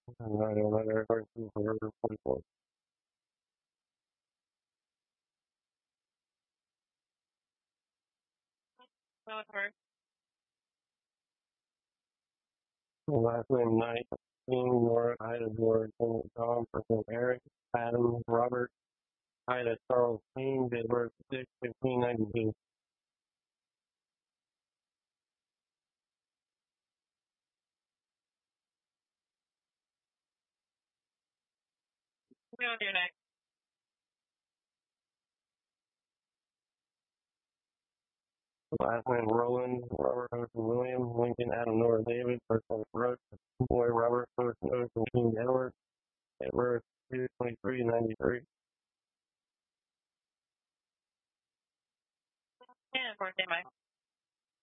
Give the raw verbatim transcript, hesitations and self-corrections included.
And I don't know, they're going to for forty-four. Last name Knight, King, Nora, Ida, George, Tom, Person, Eric, Adam, Robert, Ida, Charles, King, date of birth six fifteen ninety-two. We'll do next. Last name Roland, Robert, Ocean, William, Lincoln, Adam, Nora, David, first name Brooks, boy Robert, first Ocean, King, Edward, date of birth two twenty-three ninety-three. And birthday, Mike.